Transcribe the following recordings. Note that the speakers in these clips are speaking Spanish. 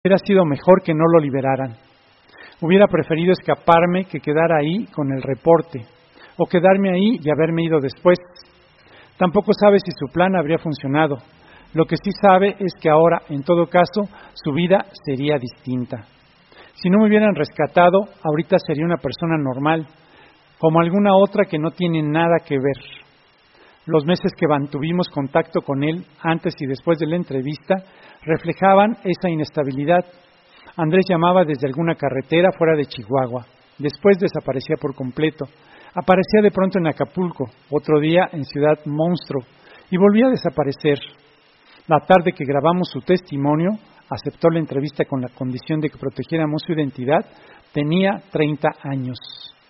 Hubiera sido mejor que no lo liberaran. Hubiera preferido escaparme que quedar ahí con el reporte, o quedarme ahí y haberme ido después. Tampoco sabe si su plan habría funcionado. Lo que sí sabe es que ahora, en todo caso, su vida sería distinta. Si no me hubieran rescatado, ahorita sería una persona normal, como alguna otra que no tiene nada que ver. Los meses que mantuvimos contacto con él, antes y después de la entrevista, reflejaban esa inestabilidad. Andrés llamaba desde alguna carretera fuera de Chihuahua. Después desaparecía por completo. Aparecía de pronto en Acapulco, otro día en Ciudad Monstruo, y volvía a desaparecer. La tarde que grabamos su testimonio, aceptó la entrevista con la condición de que protegiéramos su identidad, tenía 30 años.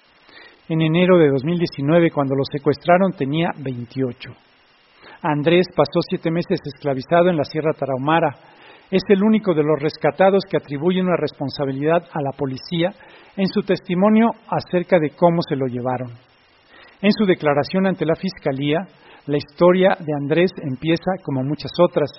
En enero de 2019, cuando lo secuestraron, tenía 28. Andrés pasó 7 meses esclavizado en la Sierra Tarahumara. Es el único de los rescatados que atribuye una responsabilidad a la policía en su testimonio acerca de cómo se lo llevaron. En su declaración ante la Fiscalía, la historia de Andrés empieza como muchas otras.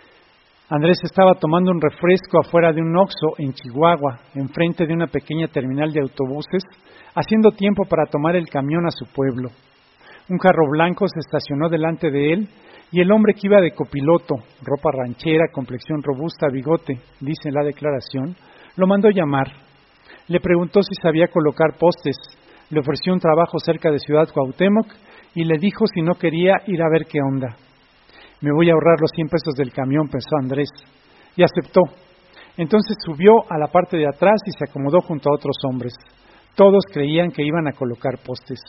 Andrés estaba tomando un refresco afuera de un Oxxo en Chihuahua, enfrente de una pequeña terminal de autobuses, haciendo tiempo para tomar el camión a su pueblo. Un carro blanco se estacionó delante de él y el hombre que iba de copiloto, ropa ranchera, complexión robusta, bigote, dice en la declaración, lo mandó llamar. Le preguntó si sabía colocar postes, le ofreció un trabajo cerca de Ciudad Cuauhtémoc y le dijo si no quería ir a ver qué onda. Me voy a ahorrar los 100 pesos del camión, pensó Andrés, y aceptó. Entonces subió a la parte de atrás y se acomodó junto a otros hombres. Todos creían que iban a colocar postes.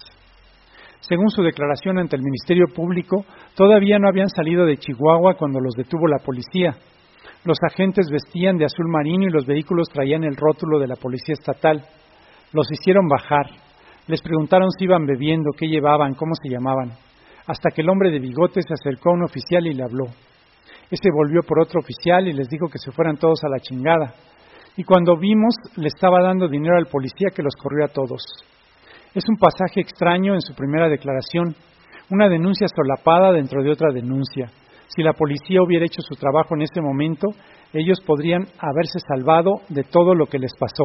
Según su declaración ante el Ministerio Público, todavía no habían salido de Chihuahua cuando los detuvo la policía. Los agentes vestían de azul marino y los vehículos traían el rótulo de la Policía Estatal. Los hicieron bajar. Les preguntaron si iban bebiendo, qué llevaban, cómo se llamaban, hasta que el hombre de bigote se acercó a un oficial y le habló. Ese volvió por otro oficial y les dijo que se fueran todos a la chingada. Y cuando vimos, le estaba dando dinero al policía que los corrió a todos. Es un pasaje extraño en su primera declaración, una denuncia solapada dentro de otra denuncia. Si la policía hubiera hecho su trabajo en ese momento, ellos podrían haberse salvado de todo lo que les pasó.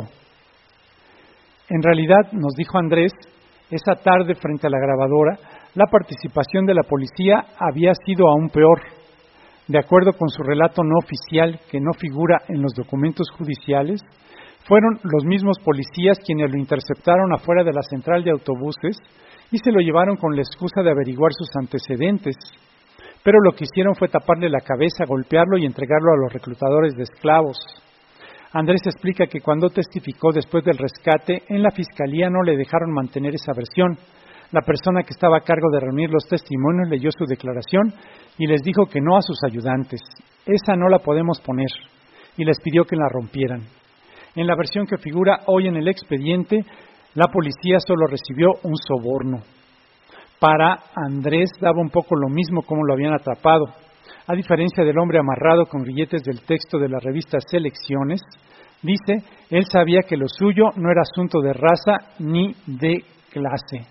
En realidad, nos dijo Andrés, esa tarde frente a la grabadora, la participación de la policía había sido aún peor. De acuerdo con su relato no oficial, que no figura en los documentos judiciales, fueron los mismos policías quienes lo interceptaron afuera de la central de autobuses y se lo llevaron con la excusa de averiguar sus antecedentes. Pero lo que hicieron fue taparle la cabeza, golpearlo y entregarlo a los reclutadores de esclavos. Andrés explica que cuando testificó después del rescate, en la Fiscalía no le dejaron mantener esa versión. La persona que estaba a cargo de reunir los testimonios leyó su declaración y les dijo que no a sus ayudantes. Esa no la podemos poner. Y les pidió que la rompieran. En la versión que figura hoy en el expediente, la policía solo recibió un soborno. Para Andrés daba un poco lo mismo como lo habían atrapado. A diferencia del hombre amarrado con grilletes del texto de la revista Selecciones, dice, él sabía que lo suyo no era asunto de raza ni de clase.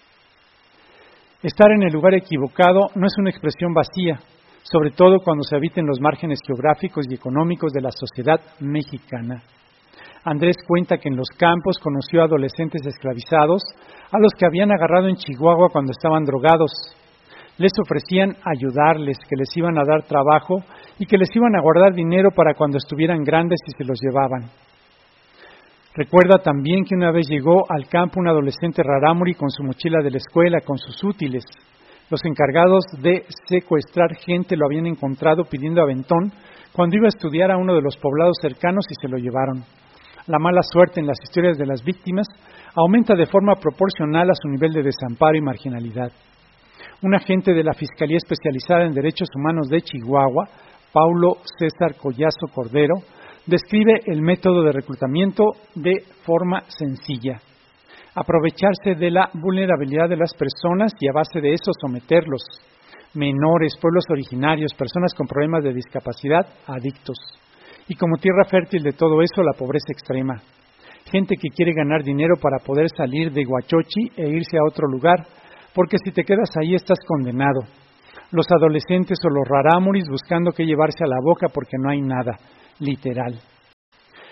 Estar en el lugar equivocado no es una expresión vacía, sobre todo cuando se habita en los márgenes geográficos y económicos de la sociedad mexicana. Andrés cuenta que en los campos conoció a adolescentes esclavizados, a los que habían agarrado en Chihuahua cuando estaban drogados. Les ofrecían ayudarles, que les iban a dar trabajo y que les iban a guardar dinero para cuando estuvieran grandes y se los llevaban. Recuerda también que una vez llegó al campo un adolescente rarámuri con su mochila de la escuela, con sus útiles. Los encargados de secuestrar gente lo habían encontrado pidiendo aventón cuando iba a estudiar a uno de los poblados cercanos y se lo llevaron. La mala suerte en las historias de las víctimas aumenta de forma proporcional a su nivel de desamparo y marginalidad. Un agente de la Fiscalía Especializada en Derechos Humanos de Chihuahua, Paulo César Collazo Cordero, describe el método de reclutamiento de forma sencilla. Aprovecharse de la vulnerabilidad de las personas y a base de eso someterlos. Menores, pueblos originarios, personas con problemas de discapacidad, adictos. Y como tierra fértil de todo eso, la pobreza extrema. Gente que quiere ganar dinero para poder salir de Huachochi e irse a otro lugar, porque si te quedas ahí estás condenado. Los adolescentes o los rarámuris buscando qué llevarse a la boca porque no hay nada, literal.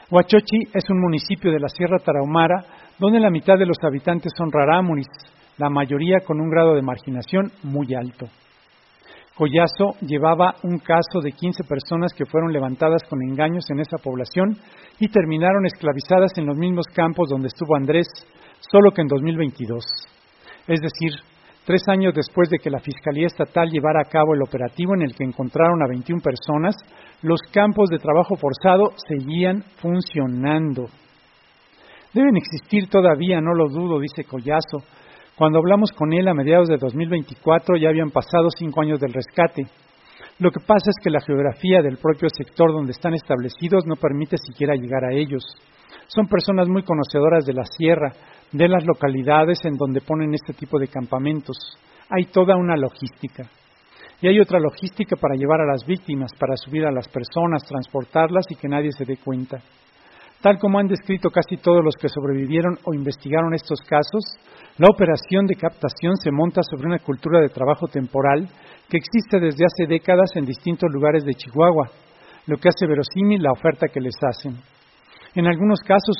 Huachochi es un municipio de la Sierra Tarahumara donde la mitad de los habitantes son rarámuris, la mayoría con un grado de marginación muy alto. Collazo llevaba un caso de 15 personas que fueron levantadas con engaños en esa población y terminaron esclavizadas en los mismos campos donde estuvo Andrés, solo que en 2022. Es decir, 3 años después de que la Fiscalía Estatal llevara a cabo el operativo en el que encontraron a 21 personas, los campos de trabajo forzado seguían funcionando. Deben existir todavía, no lo dudo, dice Collazo. Cuando hablamos con él a mediados de 2024 ya habían pasado 5 años del rescate. Lo que pasa es que la geografía del propio sector donde están establecidos no permite siquiera llegar a ellos. Son personas muy conocedoras de la sierra, de las localidades en donde ponen este tipo de campamentos. Hay toda una logística. Y hay otra logística para llevar a las víctimas, para subir a las personas, transportarlas y que nadie se dé cuenta. Tal como han descrito casi todos los que sobrevivieron o investigaron estos casos, la operación de captación se monta sobre una cultura de trabajo temporal que existe desde hace décadas en distintos lugares de Chihuahua, lo que hace verosímil la oferta que les hacen. En algunos casos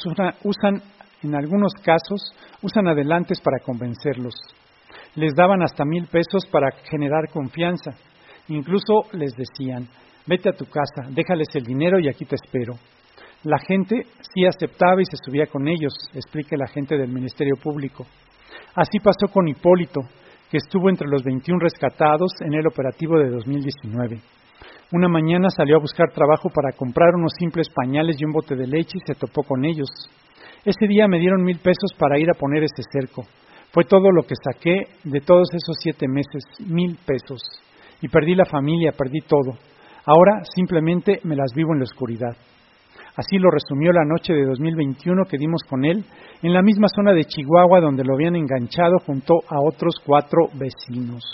usan adelantes para convencerlos. Les daban hasta 1,000 pesos para generar confianza. Incluso les decían, vete a tu casa, déjales el dinero y aquí te espero. La gente sí aceptaba y se subía con ellos, explica el agente del Ministerio Público. Así pasó con Hipólito, que estuvo entre los 21 rescatados en el operativo de 2019. Una mañana salió a buscar trabajo para comprar unos simples pañales y un bote de leche y se topó con ellos. Ese día me dieron 1,000 pesos para ir a poner ese cerco. Fue todo lo que saqué de todos esos 7 meses, 1,000 pesos. Y perdí la familia, perdí todo. Ahora simplemente me las vivo en la oscuridad. Así lo resumió la noche de 2021 que dimos con él, en la misma zona de Chihuahua donde lo habían enganchado junto a otros 4 vecinos.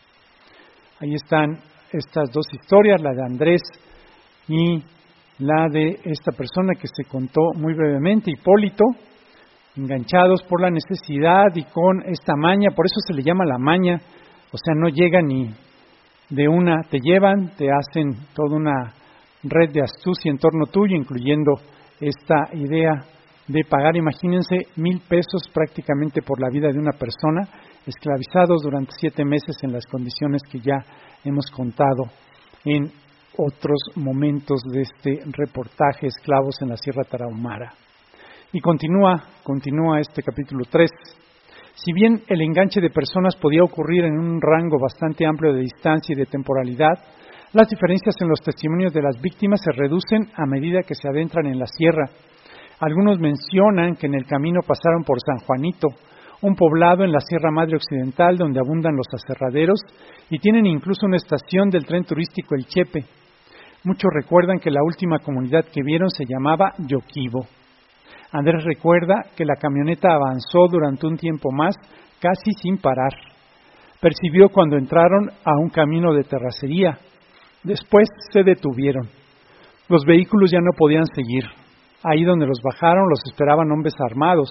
Ahí están estas 2 historias, la de Andrés y la de esta persona que se contó muy brevemente, Hipólito, enganchados por la necesidad y con esta maña, por eso se le llama la maña, o sea, no llega ni de una, te llevan, te hacen toda una red de astucia en torno tuyo, incluyendo esta idea de pagar, imagínense, 1,000 pesos prácticamente por la vida de una persona, esclavizados durante 7 meses en las condiciones que ya hemos contado en otros momentos de este reportaje, Esclavos en la Sierra Tarahumara. Y continúa este capítulo 3. Si bien el enganche de personas podía ocurrir en un rango bastante amplio de distancia y de temporalidad, las diferencias en los testimonios de las víctimas se reducen a medida que se adentran en la sierra. Algunos mencionan que en el camino pasaron por San Juanito, un poblado en la Sierra Madre Occidental donde abundan los aserraderos y tienen incluso una estación del tren turístico El Chepe. Muchos recuerdan que la última comunidad que vieron se llamaba Yoquibo. Andrés recuerda que la camioneta avanzó durante un tiempo más, casi sin parar. Percibió cuando entraron a un camino de terracería. Después se detuvieron. Los vehículos ya no podían seguir. Ahí donde los bajaron los esperaban hombres armados.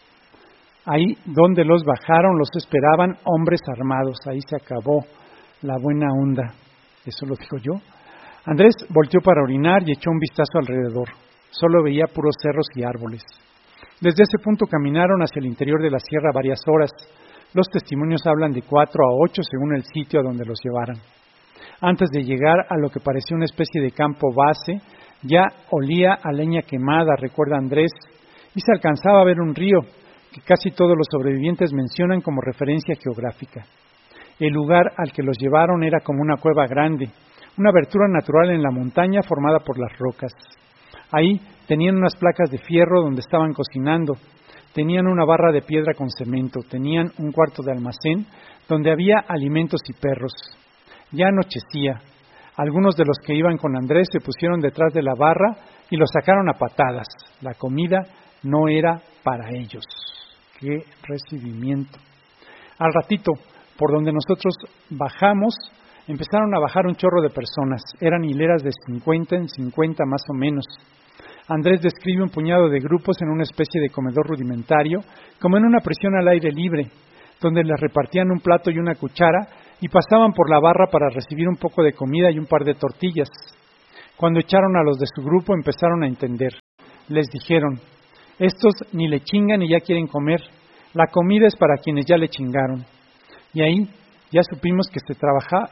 Ahí donde los bajaron los esperaban hombres armados. Ahí se acabó la buena onda. Eso lo digo yo. Andrés volteó para orinar y echó un vistazo alrededor. Solo veía puros cerros y árboles. Desde ese punto caminaron hacia el interior de la sierra varias horas. Los testimonios hablan de 4 a 8 según el sitio a donde los llevaran. Antes de llegar a lo que parecía una especie de campo base, ya olía a leña quemada, recuerda Andrés, y se alcanzaba a ver un río que casi todos los sobrevivientes mencionan como referencia geográfica. El lugar al que los llevaron era como una cueva grande, una abertura natural en la montaña formada por las rocas. Ahí tenían unas placas de fierro donde estaban cocinando, tenían una barra de piedra con cemento, tenían un cuarto de almacén donde había alimentos y perros. Ya anochecía. Algunos de los que iban con Andrés se pusieron detrás de la barra y lo sacaron a patadas. La comida no era para ellos. ¡Qué recibimiento! Al ratito, por donde nosotros bajamos, empezaron a bajar un chorro de personas. Eran hileras de 50 en 50 más o menos. Andrés describe un puñado de grupos en una especie de comedor rudimentario, como en una prisión al aire libre, donde les repartían un plato y una cuchara y pasaban por la barra para recibir un poco de comida y un par de tortillas. Cuando echaron a los de su grupo empezaron a entender. les dijeron: estos ni le chingan y ya quieren comer, la comida es para quienes ya le chingaron. Y ahí ya supimos que se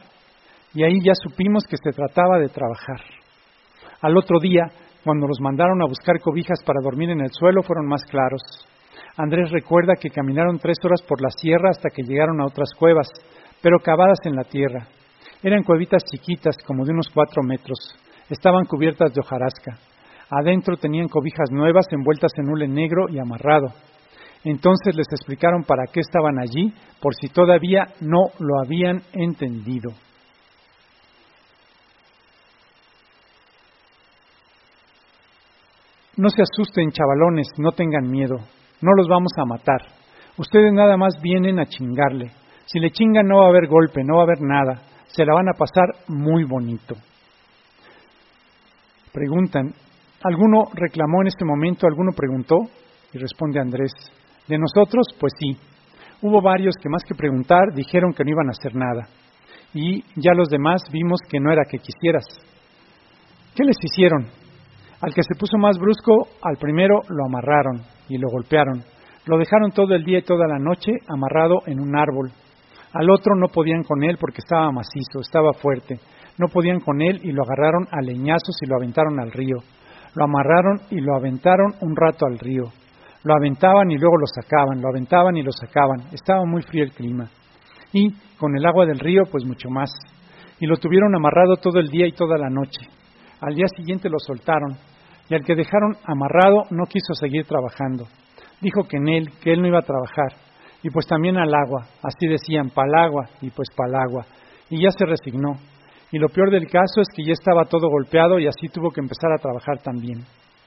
trataba de trabajar. Al otro día, cuando los mandaron a buscar cobijas para dormir en el suelo, fueron más claros. Andrés recuerda que caminaron 3 horas por la sierra hasta que llegaron a otras cuevas, pero cavadas en la tierra. Eran cuevitas chiquitas, como de unos 4 metros. Estaban cubiertas de hojarasca. Adentro tenían cobijas nuevas envueltas en hule negro y amarrado. Entonces les explicaron para qué estaban allí, por si todavía no lo habían entendido. No se asusten, chavalones, no tengan miedo. No los vamos a matar. Ustedes nada más vienen a chingarle. Si le chingan no va a haber golpe, no va a haber nada. Se la van a pasar muy bonito. Preguntan, ¿alguno reclamó en este momento? ¿Alguno preguntó? Y responde Andrés, ¿de nosotros? Pues sí. Hubo varios que más que preguntar dijeron que no iban a hacer nada. Y ya los demás vimos que no era que quisieras. ¿Qué les hicieron? Al que se puso más brusco, al primero lo amarraron y lo golpearon. Lo dejaron todo el día y toda la noche amarrado en un árbol. Al otro no podían con él porque estaba macizo, estaba fuerte. No podían con él y lo agarraron a leñazos y lo aventaron al río. Lo amarraron y lo aventaron un rato al río. Lo aventaban y luego lo sacaban, lo aventaban y lo sacaban. Estaba muy frío el clima. Y con el agua del río, pues mucho más. Y lo tuvieron amarrado todo el día y toda la noche. Al día siguiente lo soltaron. Y al que dejaron amarrado no quiso seguir trabajando. Dijo que él no iba a trabajar. Y pues también al agua. Así decían, pa'l agua, y pues pa'l agua. Y ya se resignó. Y lo peor del caso es que ya estaba todo golpeado y así tuvo que empezar a trabajar también.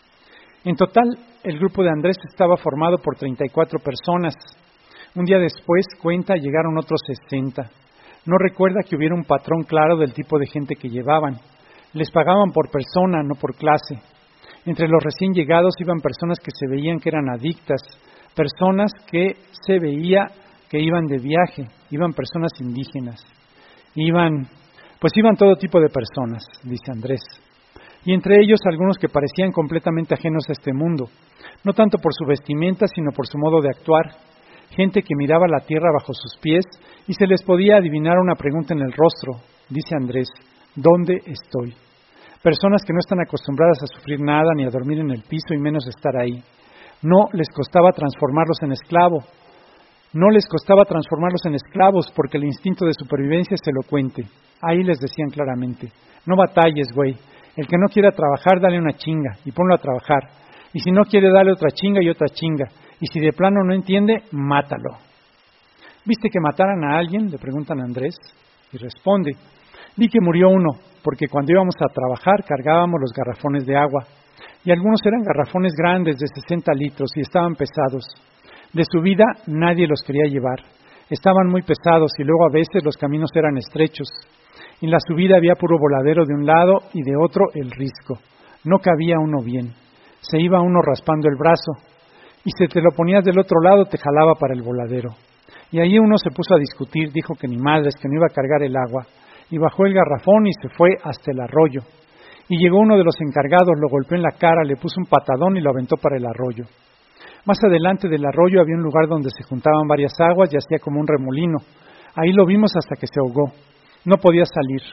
En total, el grupo de Andrés estaba formado por 34 personas. Un día después, cuenta, llegaron otros 60. No recuerda que hubiera un patrón claro del tipo de gente que llevaban. Les pagaban por persona, no por clase. Entre los recién llegados iban personas que se veían que eran adictas, personas que se veía que iban de viaje, iban personas indígenas, iban todo tipo de personas, dice Andrés. Y entre ellos algunos que parecían completamente ajenos a este mundo, no tanto por su vestimenta, sino por su modo de actuar. Gente que miraba la tierra bajo sus pies y se les podía adivinar una pregunta en el rostro, dice Andrés: ¿dónde estoy? Personas que no están acostumbradas a sufrir nada ni a dormir en el piso y menos estar ahí. No les costaba transformarlos en esclavos. No les costaba transformarlos en esclavos porque el instinto de supervivencia es elocuente. Ahí les decían claramente: no batalles, güey. El que no quiera trabajar, dale una chinga y ponlo a trabajar. Y si no quiere, dale otra chinga y otra chinga. Y si de plano no entiende, mátalo. ¿Viste que mataran a alguien?, le preguntan a Andrés. Y responde: vi que murió uno, porque cuando íbamos a trabajar cargábamos los garrafones de agua. Y algunos eran garrafones grandes de 60 litros y estaban pesados. De subida nadie los quería llevar. Estaban muy pesados y luego a veces los caminos eran estrechos. En la subida había puro voladero de un lado y de otro el risco. No cabía uno bien. Se iba uno raspando el brazo. Y si te lo ponías del otro lado te jalaba para el voladero. Y ahí uno se puso a discutir, dijo que ni madres, que no iba a cargar el agua. Y bajó el garrafón y se fue hasta el arroyo. Y llegó uno de los encargados, lo golpeó en la cara, le puso un patadón y lo aventó para el arroyo. Más adelante del arroyo había un lugar donde se juntaban varias aguas y hacía como un remolino. Ahí lo vimos hasta que se ahogó. No podía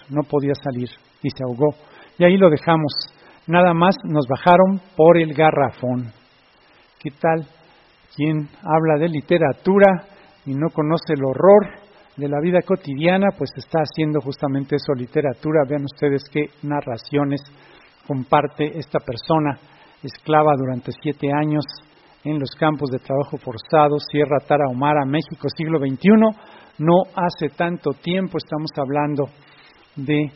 salir y se ahogó. Y ahí lo dejamos. Nada más nos bajaron por el garrafón. ¿Qué tal? Quien habla de literatura y no conoce el horror de la vida cotidiana, pues está haciendo justamente eso, literatura. Vean ustedes qué narraciones comparte esta persona, esclava durante 7 años en los campos de trabajo forzado, Sierra Tarahumara, México, siglo XXI. No hace tanto tiempo, estamos hablando de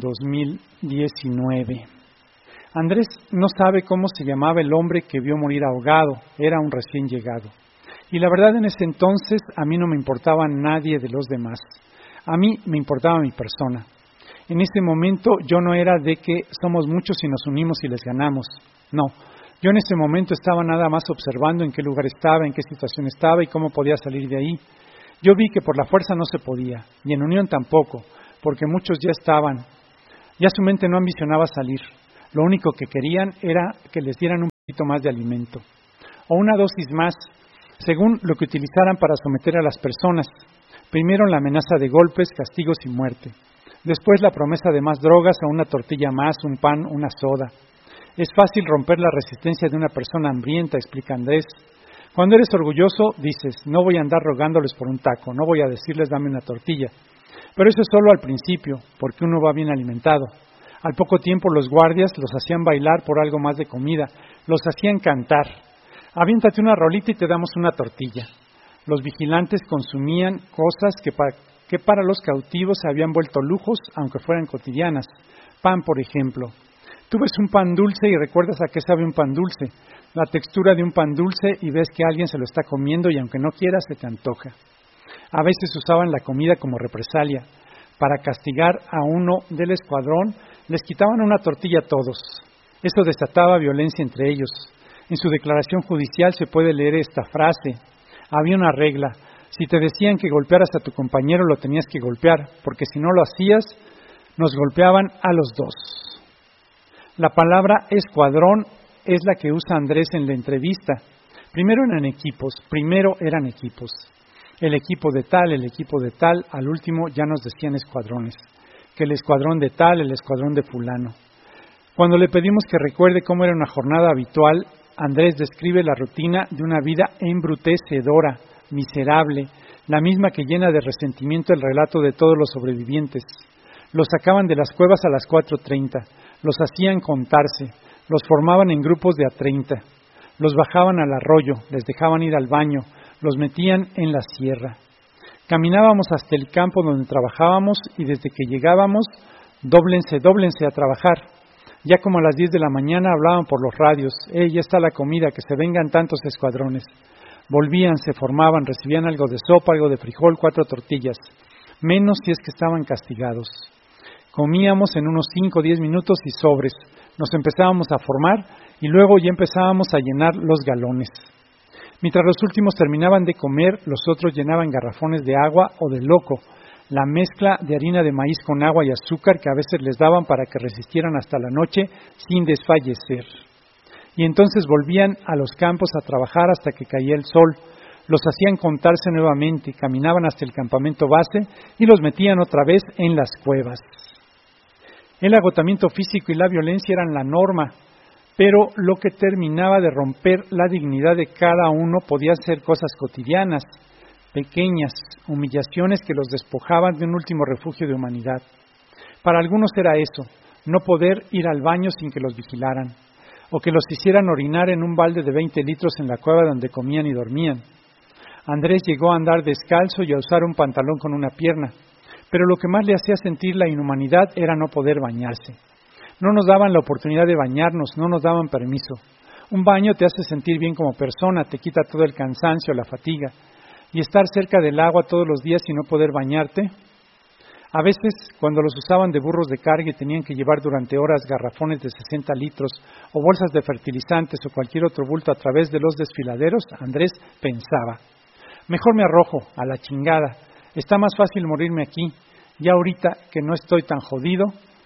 2019. Andrés no sabe cómo se llamaba el hombre que vio morir ahogado, era un recién llegado. Y la verdad, en ese entonces a mí no me importaba nadie de los demás. A mí me importaba mi persona. En ese momento yo no era de que somos muchos y nos unimos y les ganamos. No, yo en ese momento estaba nada más observando en qué lugar estaba, en qué situación estaba y cómo podía salir de ahí. Yo vi que por la fuerza no se podía, y en unión tampoco, porque muchos ya estaban. Ya su mente no ambicionaba salir. Lo único que querían era que les dieran un poquito más de alimento, o una dosis más, según lo que utilizaran para someter a las personas. Primero la amenaza de golpes, castigos y muerte. Después la promesa de más drogas o una tortilla más, un pan, una soda. Es fácil romper la resistencia de una persona hambrienta, explica Andrés. Cuando eres orgulloso, dices, no voy a andar rogándoles por un taco, no voy a decirles dame una tortilla. Pero eso es solo al principio, porque uno va bien alimentado. Al poco tiempo los guardias los hacían bailar por algo más de comida, los hacían cantar. Aviéntate una rolita y te damos una tortilla. Los vigilantes consumían cosas que para los cautivos se habían vuelto lujos, aunque fueran cotidianas. Pan, por ejemplo. Tú ves un pan dulce y recuerdas a qué sabe un pan dulce, la textura de un pan dulce y ves que alguien se lo está comiendo y aunque no quieras se te antoja. A veces usaban la comida como represalia. Para castigar a uno del escuadrón, les quitaban una tortilla a todos. Esto desataba violencia entre ellos. En su declaración judicial se puede leer esta frase. Había una regla. Si te decían que golpearas a tu compañero, lo tenías que golpear, porque si no lo hacías, nos golpeaban a los dos. La palabra escuadrón es la que usa Andrés en la entrevista. Primero eran equipos. El equipo de tal, al último ya nos decían escuadrones. Que el escuadrón de tal, el escuadrón de fulano. Cuando le pedimos que recuerde cómo era una jornada habitual, Andrés describe la rutina de una vida embrutecedora, miserable, la misma que llena de resentimiento el relato de todos los sobrevivientes. Los sacaban de las cuevas a las 4:30, los hacían contarse, los formaban en grupos de a 30, los bajaban al arroyo, les dejaban ir al baño, los metían en la sierra. Caminábamos hasta el campo donde trabajábamos y desde que llegábamos, dóblense a trabajar. Ya como a las 10 de la mañana hablaban por los radios, ya está la comida, que se vengan tantos escuadrones. Volvían, se formaban, recibían algo de sopa, algo de frijol, 4 tortillas, menos si es que estaban castigados. Comíamos en unos 5 o 10 minutos y sobres, nos empezábamos a formar y luego ya empezábamos a llenar los galones. Mientras los últimos terminaban de comer, los otros llenaban garrafones de agua o de loco, la mezcla de harina de maíz con agua y azúcar que a veces les daban para que resistieran hasta la noche sin desfallecer. Y entonces volvían a los campos a trabajar hasta que caía el sol. Los hacían contarse nuevamente, caminaban hasta el campamento base y los metían otra vez en las cuevas. El agotamiento físico y la violencia eran la norma, pero lo que terminaba de romper la dignidad de cada uno podía ser cosas cotidianas, pequeñas, humillaciones que los despojaban de un último refugio de humanidad. Para algunos era eso, no poder ir al baño sin que los vigilaran, o que los hicieran orinar en un balde de 20 litros en la cueva donde comían y dormían. Andrés llegó a andar descalzo y a usar un pantalón con una pierna, pero lo que más le hacía sentir la inhumanidad era no poder bañarse. No nos daban la oportunidad de bañarnos, no nos daban permiso. Un baño te hace sentir bien como persona, te quita todo el cansancio, la fatiga. Y estar cerca del agua todos los días y no poder bañarte. A veces, cuando los usaban de burros de carga y tenían que llevar durante horas garrafones de 60 litros o bolsas de fertilizantes o cualquier otro bulto a través de los desfiladeros, Andrés pensaba, mejor me arrojo a la chingada, está más fácil morirme aquí, ya ahorita que no estoy tan jodido.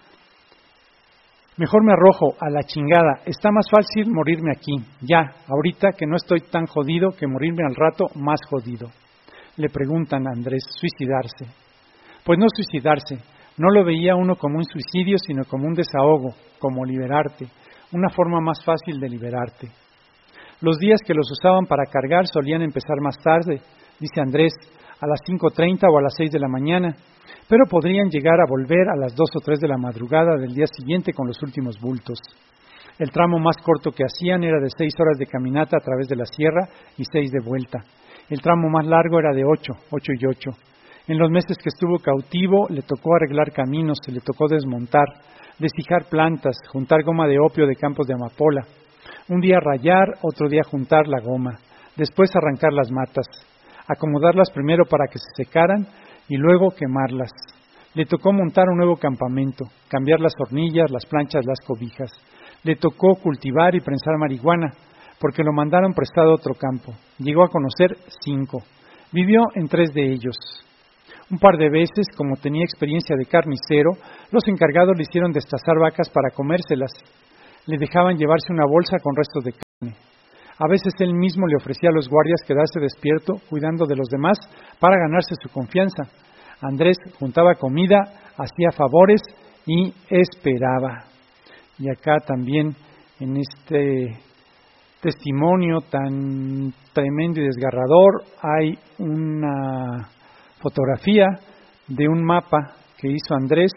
Mejor me arrojo a la chingada, está más fácil morirme aquí, ya, ahorita que no estoy tan jodido que morirme al rato más jodido. Le preguntan a Andrés, suicidarse. Pues no suicidarse, no lo veía uno como un suicidio, sino como un desahogo, como liberarte, una forma más fácil de liberarte. Los días que los usaban para cargar solían empezar más tarde, dice Andrés, a las 5:30 o a las 6 de la mañana, pero podrían llegar a volver a las 2 o 3 de la madrugada del día siguiente con los últimos bultos. El tramo más corto que hacían era de 6 horas de caminata a través de la sierra y 6 de vuelta. El tramo más largo era de 8 y 8. En los meses que estuvo cautivo le tocó arreglar caminos, se le tocó desmontar, deshijar plantas, juntar goma de opio de campos de amapola. Un día rayar, otro día juntar la goma, después arrancar las matas, acomodarlas primero para que se secaran y luego quemarlas. Le tocó montar un nuevo campamento, cambiar las hornillas, las planchas, las cobijas. Le tocó cultivar y prensar marihuana, porque lo mandaron prestado a otro campo. Llegó a conocer 5. Vivió en 3 de ellos. Un par de veces, como tenía experiencia de carnicero, los encargados le hicieron destazar vacas para comérselas. Le dejaban llevarse una bolsa con restos de carne. A veces él mismo le ofrecía a los guardias quedarse despierto, cuidando de los demás, para ganarse su confianza. Andrés juntaba comida, hacía favores y esperaba. Y acá también, en este testimonio tan tremendo y desgarrador, hay una fotografía de un mapa que hizo Andrés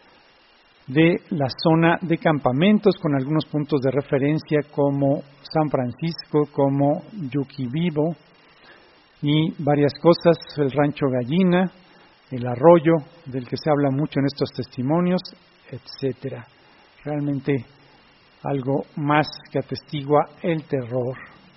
de la zona de campamentos con algunos puntos de referencia como San Francisco, como Yuquivivo y varias cosas, el Rancho Gallina, el arroyo del que se habla mucho en estos testimonios, etcétera. Realmente algo más que atestigua el terror.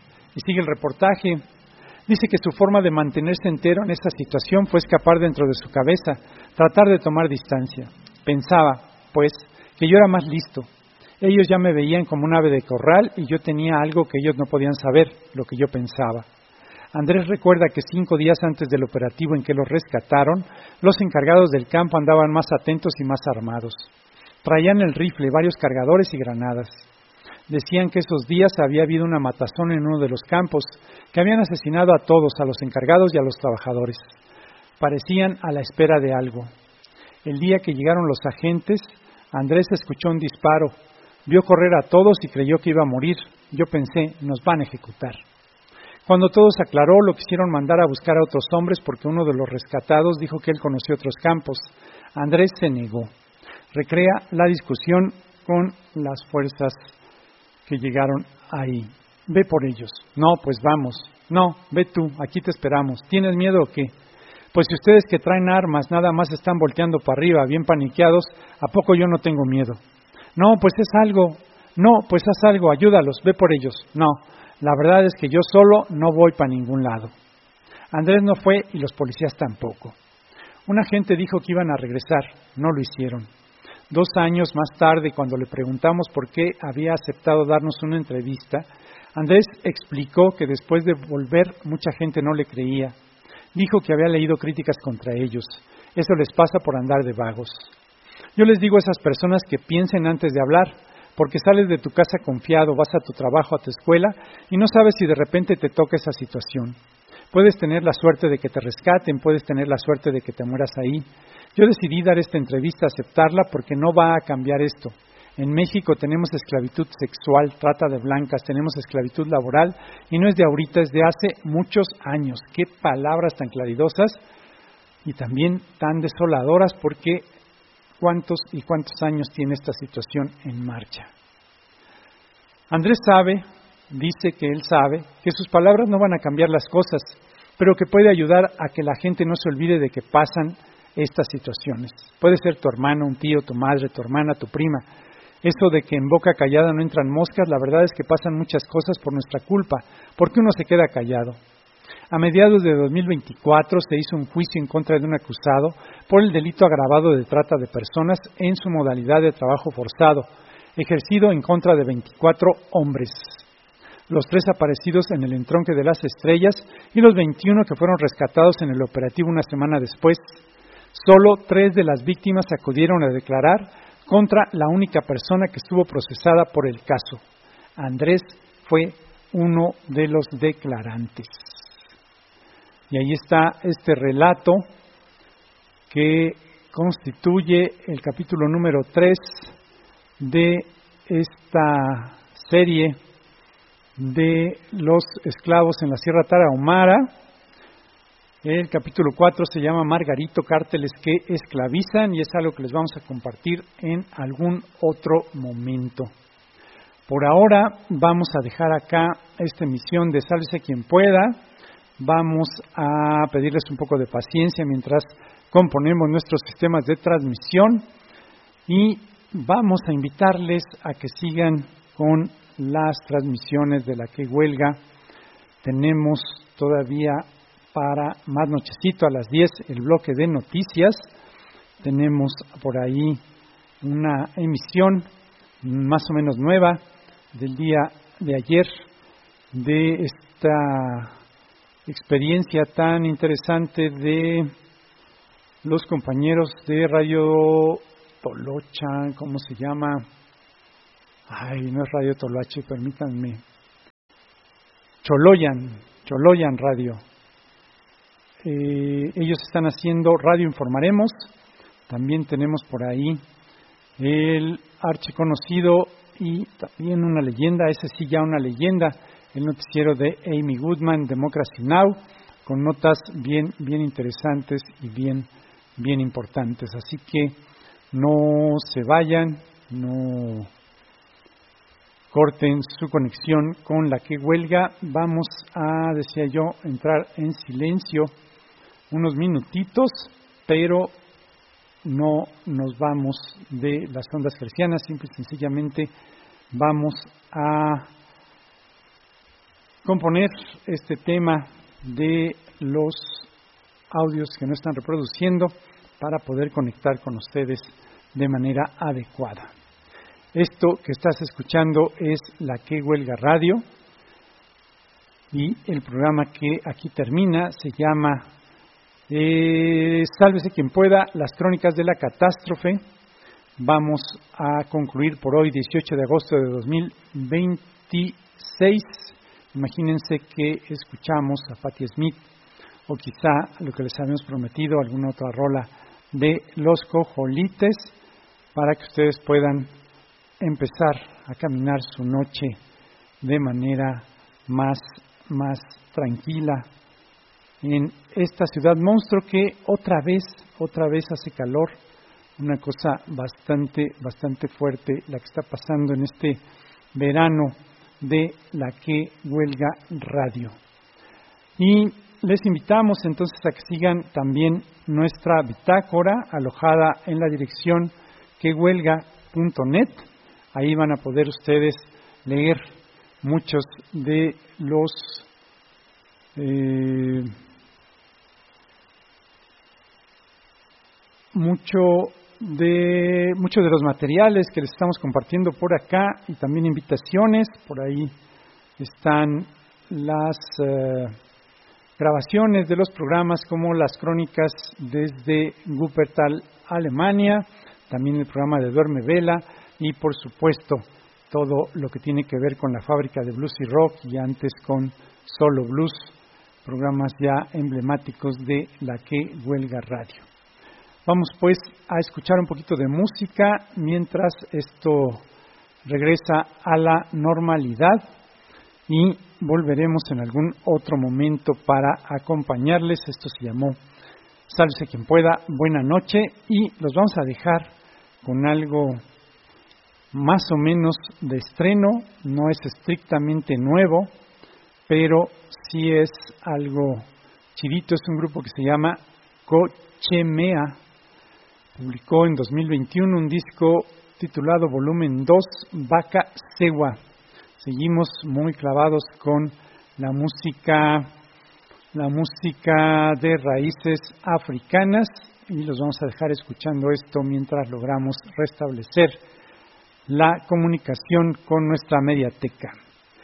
Y sigue el reportaje. Dice que su forma de mantenerse entero en esta situación fue escapar dentro de su cabeza, tratar de tomar distancia. Pensaba, pues, que yo era más listo. Ellos ya me veían como un ave de corral y yo tenía algo que ellos no podían saber, lo que yo pensaba. Andrés recuerda que 5 días antes del operativo en que los rescataron, los encargados del campo andaban más atentos y más armados. Traían el rifle, varios cargadores y granadas. Decían que esos días había habido una matazón en uno de los campos, que habían asesinado a todos, a los encargados y a los trabajadores. Parecían a la espera de algo. El día que llegaron los agentes, Andrés escuchó un disparo, vio correr a todos y creyó que iba a morir. Yo pensé, nos van a ejecutar. Cuando todo se aclaró, lo quisieron mandar a buscar a otros hombres porque uno de los rescatados dijo que él conocía otros campos. Andrés se negó. Recrea la discusión con las fuerzas que llegaron ahí. Ve por ellos. No, pues vamos. No, ve tú, aquí te esperamos. ¿Tienes miedo o qué? Pues si ustedes que traen armas nada más están volteando para arriba, bien paniqueados, ¿a poco yo no tengo miedo? No, pues es algo. No, pues haz algo, ayúdalos, ve por ellos. No, la verdad es que yo solo no voy para ningún lado. Andrés no fue y los policías tampoco. Un agente dijo que iban a regresar, no lo hicieron. 2 años más tarde, cuando le preguntamos por qué había aceptado darnos una entrevista, Andrés explicó que después de volver mucha gente no le creía. Dijo que había leído críticas contra ellos. Eso les pasa por andar de vagos. Yo les digo a esas personas que piensen antes de hablar, porque sales de tu casa confiado, vas a tu trabajo, a tu escuela, y no sabes si de repente te toca esa situación. Puedes tener la suerte de que te rescaten, puedes tener la suerte de que te mueras ahí. Yo decidí dar esta entrevista, aceptarla, porque no va a cambiar esto. En México tenemos esclavitud sexual, trata de blancas, tenemos esclavitud laboral, y no es de ahorita, es de hace muchos años. Qué palabras tan claridosas y también tan desoladoras, porque cuántos y cuántos años tiene esta situación en marcha. Andrés sabe, dice que él sabe, que sus palabras no van a cambiar las cosas, pero que puede ayudar a que la gente no se olvide de que pasan estas situaciones. Puede ser tu hermano, un tío, tu madre, tu hermana, tu prima. Eso de que en boca callada no entran moscas, la verdad es que pasan muchas cosas por nuestra culpa, porque uno se queda callado. A mediados de 2024 se hizo un juicio en contra de un acusado por el delito agravado de trata de personas en su modalidad de trabajo forzado, ejercido en contra de 24 hombres. Los 3 aparecidos en el entronque de las estrellas y los 21 que fueron rescatados en el operativo una semana después. Solo 3 de las víctimas acudieron a declarar contra la única persona que estuvo procesada por el caso. Andrés fue uno de los declarantes. Y ahí está este relato que constituye el capítulo número 3 de esta serie de los esclavos en la Sierra Tarahumara. El capítulo 4 se llama Margarito, cárteles que esclavizan, y es algo que les vamos a compartir en algún otro momento. Por ahora vamos a dejar acá esta emisión de Sálvese quien pueda. Vamos a pedirles un poco de paciencia mientras componemos nuestros sistemas de transmisión y vamos a invitarles a que sigan con las transmisiones de La Que Huelga. Tenemos todavía para más nochecito a las 10 el bloque de noticias. Tenemos por ahí una emisión más o menos nueva del día de ayer de esta experiencia tan interesante de los compañeros de Radio Tolocha, ¿cómo se llama? Ay, no es Radio Toloache, permítanme. Choloyan Radio. Ellos están haciendo Radio Informaremos. También tenemos por ahí el archiconocido y también una leyenda, ese sí ya una leyenda, el noticiero de Amy Goodman, Democracy Now!, con notas bien interesantes y bien importantes. Así que no se vayan, no corten su conexión con La Que Huelga. Vamos a, decía yo, entrar en silencio unos minutitos, pero no nos vamos de las ondas hercianas, simple y sencillamente vamos a componer este tema de los audios que no están reproduciendo para poder conectar con ustedes de manera adecuada. Esto que estás escuchando es La Que Huelga Radio y el programa que aquí termina se llama Sálvese quien pueda, las crónicas de la catástrofe. Vamos a concluir por hoy, 18 de agosto de 2026. Imagínense que escuchamos a Patti Smith o quizá lo que les habíamos prometido, alguna otra rola de Los Cojolites para que ustedes puedan empezar a caminar su noche de manera más tranquila en esta ciudad monstruo que otra vez hace calor, una cosa bastante fuerte la que está pasando en este verano de La Que Huelga Radio. Y les invitamos entonces a que sigan también nuestra bitácora alojada en la dirección quehuelga.net. Ahí van a poder ustedes leer muchos de los muchos de los materiales que les estamos compartiendo por acá y también invitaciones. Por ahí están las grabaciones de los programas como las crónicas desde Wuppertal, Alemania, también el programa de Duerme Vela y por supuesto todo lo que tiene que ver con la fábrica de blues y rock y antes con Solo Blues, programas ya emblemáticos de La Que Huelga Radio. Vamos pues a escuchar un poquito de música mientras esto regresa a la normalidad y volveremos en algún otro momento para acompañarles. Esto se llamó Sálvese quien pueda, buena noche, y los vamos a dejar con algo más o menos de estreno. No es estrictamente nuevo, pero sí es algo chidito. Es un grupo que se llama Cochemea. Publicó en 2021 un disco titulado Volumen 2, Vaca Sewa. Seguimos muy clavados con la música de raíces africanas y los vamos a dejar escuchando esto mientras logramos restablecer la comunicación con nuestra mediateca.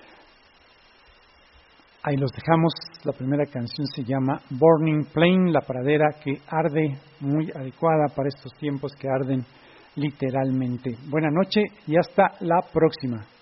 Ahí los dejamos. La primera canción se llama Burning Plain, la pradera que arde, muy adecuada para estos tiempos que arden literalmente. Buena noche y hasta la próxima.